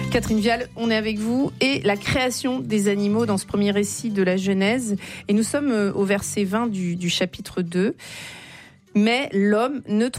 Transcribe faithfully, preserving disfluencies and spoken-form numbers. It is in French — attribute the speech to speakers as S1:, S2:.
S1: Catherine Vial, on est avec vous et la création des animaux dans ce premier récit de la Genèse. Et nous sommes au verset vingt du, du chapitre deux. Mais l'homme ne trouve